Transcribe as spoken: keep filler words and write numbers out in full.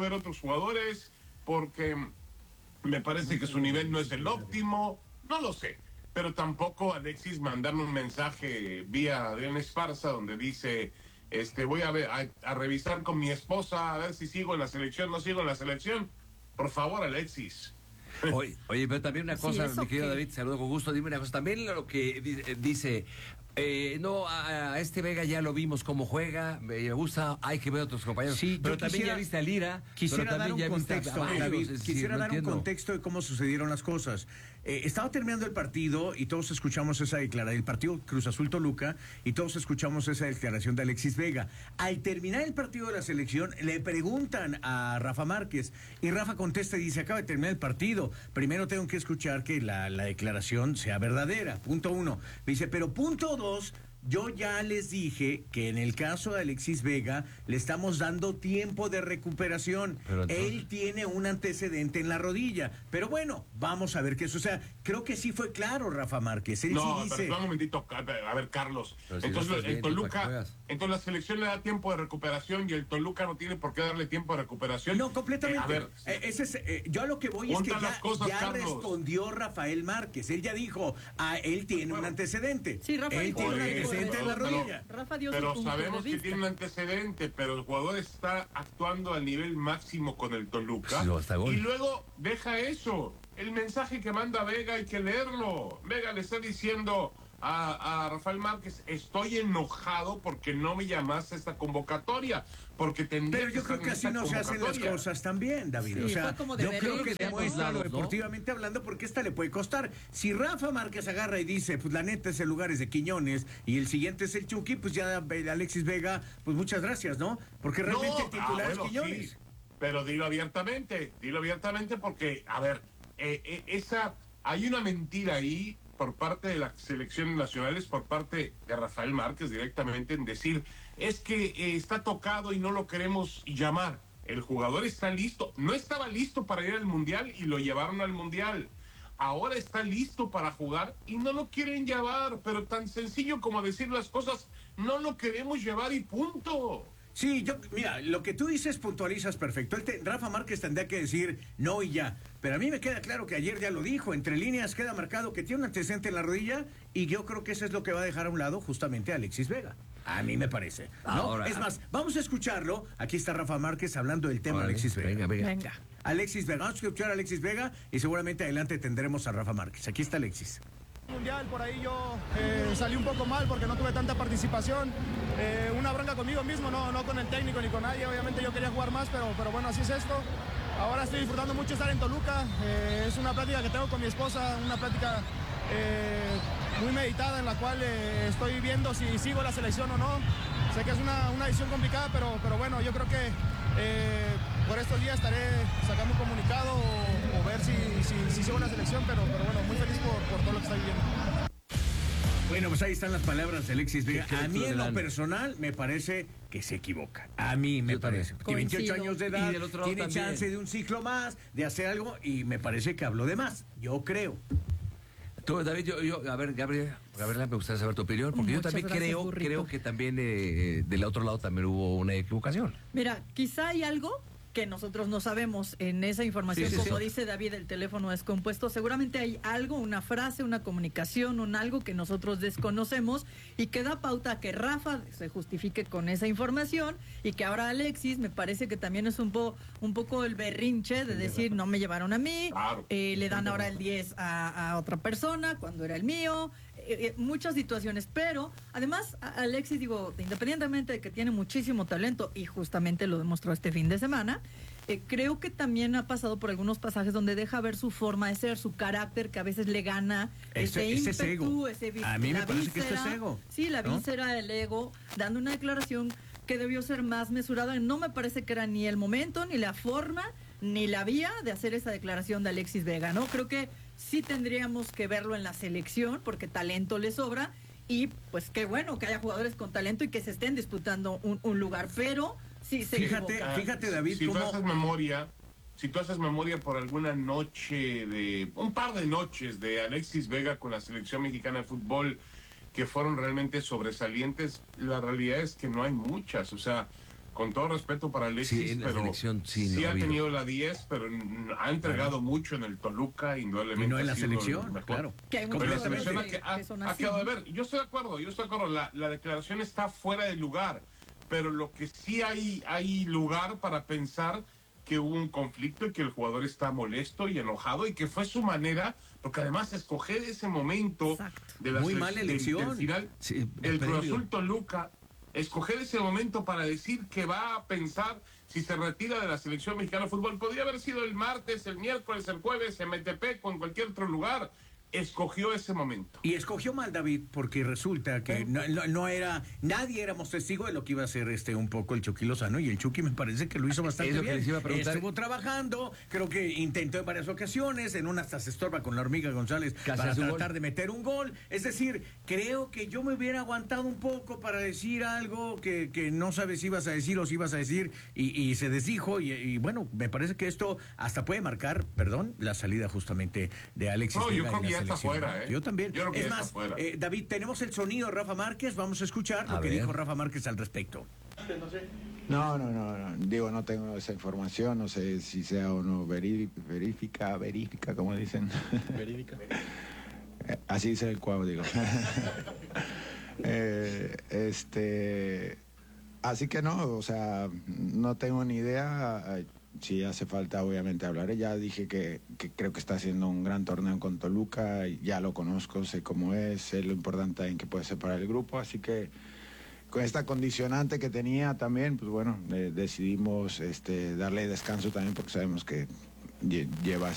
ver otros jugadores, porque me parece que su nivel no es el óptimo, no lo sé. Pero tampoco, Alexis, mandarme un mensaje vía Adrián Esparza donde dice, este, voy a, ver, a, a revisar con mi esposa a ver si sigo en la selección, no sigo en la selección. Por favor, Alexis. Oye, oye, pero también una cosa, sí, mi querido que... David, saludo con gusto, dime una cosa, también lo que dice, eh, no, a, a este Vega ya lo vimos cómo juega, me gusta, hay que ver a otros compañeros, sí, pero también quisiera, ya viste a Lira, quisiera dar un contexto, a, a David, es quisiera no dar entiendo. un contexto de cómo sucedieron las cosas. Eh, estaba terminando el partido y todos escuchamos esa declaración, el partido Cruz Azul Toluca, y todos escuchamos esa declaración de Alexis Vega. Al terminar el partido de la selección, le preguntan a Rafa Márquez, y Rafa contesta y dice, acaba de terminar el partido, primero tengo que escuchar que la, la declaración sea verdadera, punto uno. Dice, pero punto dos, yo ya les dije que en el caso de Alexis Vega le estamos dando tiempo de recuperación. Entonces... Él tiene un antecedente en la rodilla. Pero bueno, vamos a ver qué eso. O sea, creo que sí fue claro, Rafa Márquez. Él no, sí dice... pero un momentito, a ver, Carlos. Si entonces el Toluca, entonces la selección le da tiempo de recuperación y el Toluca no tiene por qué darle tiempo de recuperación. No, completamente. Eh, a ver, eh, ese es, eh, yo a lo que voy es que ya, cosas, ya respondió Rafael Márquez. Él ya dijo, ah, él tiene bueno, un antecedente. Sí, Rafa, él tiene un antecedente en la rodilla. Pero, Rafa dio pero su sabemos de que tiene un antecedente, pero el jugador está actuando al nivel máximo con el Toluca. Sí, hasta y luego deja eso. El mensaje que manda Vega hay que leerlo. Vega le está diciendo a, a Rafael Márquez, estoy enojado porque no me llamaste a esta convocatoria, porque tendría Pero yo que creo que así no se hacen las cosas también, David. Sí, o sea, yo creo que demuestra lo deportivamente ¿no? hablando, porque esta le puede costar. Si Rafa Márquez agarra y dice, pues la neta ese lugar es de Quiñones y el siguiente es el Chucky, pues ya Alexis Vega, pues muchas gracias, ¿no? Porque realmente no, el titular ah, bueno, es Quiñones. Sí, pero dilo abiertamente, dilo abiertamente porque, a ver, eh, eh, esa, hay una mentira ahí por parte de las selecciones nacionales, por parte de Rafael Márquez directamente en decir, es que eh, está tocado y no lo queremos llamar. El jugador está listo, no estaba listo para ir al Mundial y lo llevaron al Mundial. Ahora está listo para jugar y no lo quieren llevar, pero tan sencillo como decir las cosas, no lo queremos llevar y punto. Sí, yo, mira, lo que tú dices puntualizas perfecto. El te, Rafa Márquez tendría que decir no y ya. Pero a mí me queda claro que ayer ya lo dijo. Entre líneas queda marcado que tiene un antecedente en la rodilla y yo creo que eso es lo que va a dejar a un lado justamente a Alexis Vega. A mí me parece, ¿no? Ahora, es más, vamos a escucharlo. Aquí está Rafa Márquez hablando del tema vale, Alexis Vega. Venga, venga. venga. Alexis Vega, vamos a escuchar a Alexis Vega y seguramente adelante tendremos a Rafa Márquez. Aquí está Alexis. Mundial, por ahí yo eh, salí un poco mal porque no tuve tanta participación, eh, una bronca conmigo mismo, no, no con el técnico ni con nadie, obviamente yo quería jugar más, pero, pero bueno, así es esto. Ahora estoy disfrutando mucho estar en Toluca, eh, es una plática que tengo con mi esposa, una plática eh, muy meditada en la cual eh, estoy viendo si sigo la selección o no. Sé que es una, una decisión complicada, pero, pero bueno, yo creo que eh, por estos días estaré sacando un comunicado o, o ver si, si, si sigo la selección, pero, pero bueno, muy feliz por, por todo lo que está viviendo. Bueno, pues ahí están las palabras de Alexis Vega. A mí en lo personal me parece que se equivoca. A mí me Yo parece. Tiene veintiocho años de edad, tiene también. chance de un ciclo más, de hacer algo, y me parece que habló de más. Yo creo. Tú, David, yo, yo, a ver, Gabriel, Gabriela, me gustaría saber tu opinión, porque Muchas yo también gracias, creo, burrito. creo que también eh, del otro lado también hubo una equivocación. Mira, quizá hay algo que nosotros no sabemos en esa información, sí, sí, como sí. dice David, el teléfono es compuesto, seguramente hay algo, una frase, una comunicación, un algo que nosotros desconocemos y que da pauta a que Rafa se justifique con esa información y que ahora Alexis me parece que también es un, po, un poco el berrinche de decir no me llevaron a mí, claro, eh, le dan ahora el diez a, a otra persona cuando era el mío, eh, eh, muchas situaciones, pero además Alexis, digo, independientemente de que tiene muchísimo talento y justamente lo demostró este fin de semana, Eh, creo que también ha pasado por algunos pasajes donde deja ver su forma de ser, su carácter, que a veces le gana ese, ese ímpetu, ego. ese A mí me parece víscera, que este es ego. Sí, la ¿no? víscera del ego, dando una declaración que debió ser más mesurada. No me parece que era ni el momento, ni la forma, ni la vía de hacer esa declaración de Alexis Vega, ¿no? Creo que sí tendríamos que verlo en la selección, porque talento le sobra, y pues qué bueno que haya jugadores con talento y que se estén disputando un, un lugar, pero... Sí, fíjate, fíjate, David, si cómo... tú haces memoria, si tú haces memoria por alguna noche de, un par de noches de Alexis Vega con la selección mexicana de fútbol que fueron realmente sobresalientes, la realidad es que no hay muchas, o sea, con todo respeto para Alexis, Sí, en la pero selección, sí, sí no ha ha habido. tenido la diez, pero n- ha entregado mucho en el Toluca, indudablemente. Y no en ha la sido el selección, mejor. claro. Que hay Pero muchos la jugadores selección ha, que, que- ha- que son ha así, quedado de ¿no? ver. Yo estoy de acuerdo, yo estoy de acuerdo. La, la declaración está fuera de lugar, pero lo que sí hay, hay lugar para pensar que hubo un conflicto y que el jugador está molesto y enojado y que fue su manera, porque además escoger ese momento Exacto. de la Muy selec- mala del- elección. del final, Sí, el Cruz previo. Azul Toluca, escoger ese momento para decir que va a pensar si se retira de la selección mexicana de fútbol. Podría haber sido el martes, el miércoles, el jueves, en Metepec o en cualquier otro lugar. Escogió ese momento. Y escogió mal David porque resulta que no, no- no era, nadie éramos testigos de lo que iba a hacer este un poco el Chucky Lozano, y el Chucky me parece que lo hizo bastante Es lo que bien. les iba a preguntar. Estuvo trabajando, creo que intentó en varias ocasiones, en una hasta se estorba con la hormiga González Casi para hace un tratar gol. de meter un gol. Es decir, creo que yo me hubiera aguantado un poco para decir algo que, que no sabes si ibas a decir o si ibas a decir, y, y se desdijo, y, y bueno, me parece que esto hasta puede marcar, perdón, la salida justamente de Alexis No, yo Vega creo en que la ya está selección. fuera, ¿eh? Yo también. Yo creo que es ya está más, fuera. eh, David, tenemos el sonido de Rafa Márquez, vamos a escuchar lo A que ver. dijo Rafa Márquez al respecto. No, no, no, no, digo, no tengo esa información, no sé si sea o no verí- verífica, verífica, como dicen. Verídica. Así dice el cuadro, digo. Eh, este, así que no, o sea, no tengo ni idea. Si hace falta, obviamente hablaré. Ya dije que, que creo que está haciendo un gran torneo con Toluca, ya lo conozco, sé cómo es, sé lo importante en que puede ser para el grupo, así que con esta condicionante que tenía también, pues bueno, eh, decidimos este, darle descanso también porque sabemos que lle- lleva